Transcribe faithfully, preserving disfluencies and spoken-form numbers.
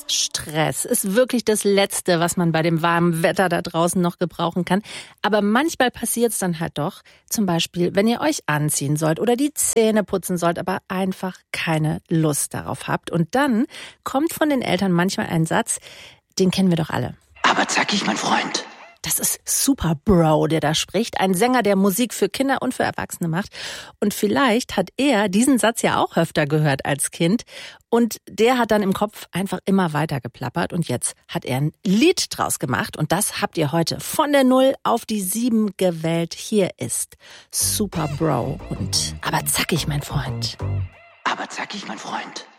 Stress ist wirklich das Letzte, was man bei dem warmen Wetter da draußen noch gebrauchen kann. Aber manchmal passiert es dann halt doch. Zum Beispiel, wenn ihr euch anziehen sollt oder die Zähne putzen sollt, aber einfach keine Lust darauf habt. Und dann kommt von den Eltern manchmal ein Satz, den kennen wir doch alle. Aber zackig, mein Freund. Das ist Super Bro, der da spricht. Ein Sänger, der Musik für Kinder und für Erwachsene macht. Und vielleicht hat er diesen Satz ja auch öfter gehört als Kind. Und der hat dann im Kopf einfach immer weiter geplappert. Und jetzt hat er ein Lied draus gemacht. Und das habt ihr heute von der Null auf die Sieben gewählt. Hier ist Super Bro und Aber zackig, mein Freund. Aber zackig, mein Freund.